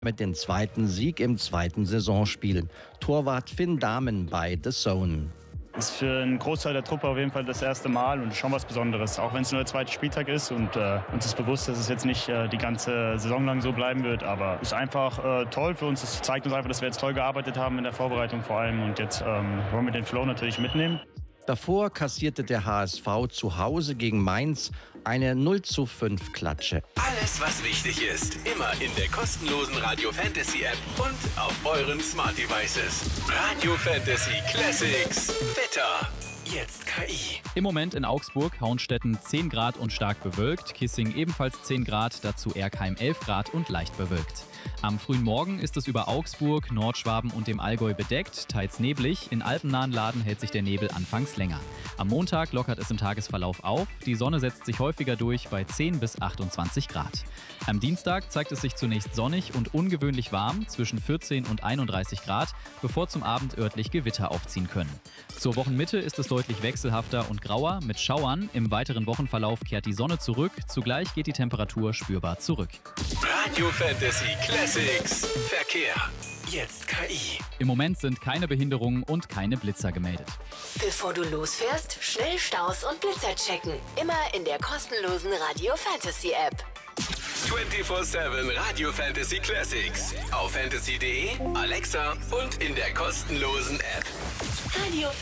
mit dem zweiten Sieg im zweiten Saisonspiel. Torwart Finn Dahmen bei The Zone. Das ist für einen Großteil der Truppe auf jeden Fall das erste Mal und schon was Besonderes, auch wenn es nur der zweite Spieltag ist und uns ist bewusst, dass es jetzt nicht die ganze Saison lang so bleiben wird, aber es ist einfach toll für uns. Es zeigt uns einfach, dass wir jetzt toll gearbeitet haben in der Vorbereitung vor allem und jetzt wollen wir den Flow natürlich mitnehmen. Davor kassierte der HSV zu Hause gegen Mainz eine 0:5 Klatsche. Alles, was wichtig ist, immer in der kostenlosen Radio Fantasy App und auf euren Smart Devices. Radio Fantasy Classics. Wetter. Jetzt KI. Im Moment in Augsburg, Hauenstetten 10 Grad und stark bewölkt, Kissing ebenfalls 10 Grad, dazu Erkheim 11 Grad und leicht bewölkt. Am frühen Morgen ist es über Augsburg, Nordschwaben und dem Allgäu bedeckt, teils neblig. In alpennahen Lagen hält sich der Nebel anfangs länger. Am Montag lockert es im Tagesverlauf auf. Die Sonne setzt sich häufiger durch bei 10 bis 28 Grad. Am Dienstag zeigt es sich zunächst sonnig und ungewöhnlich warm, zwischen 14 und 31 Grad, bevor zum Abend örtlich Gewitter aufziehen können. Zur Wochenmitte ist es deutlich wechselhafter und grauer mit Schauern. Im weiteren Wochenverlauf kehrt die Sonne zurück. Zugleich geht die Temperatur spürbar zurück. Radio Fantasy Classics. Verkehr. Jetzt KI. Im Moment sind keine Behinderungen und keine Blitzer gemeldet. Bevor du losfährst, schnell Staus und Blitzer checken. Immer in der kostenlosen Radio Fantasy App. 24/7 Radio Fantasy Classics. Auf fantasy.de, Alexa und in der kostenlosen App. Radio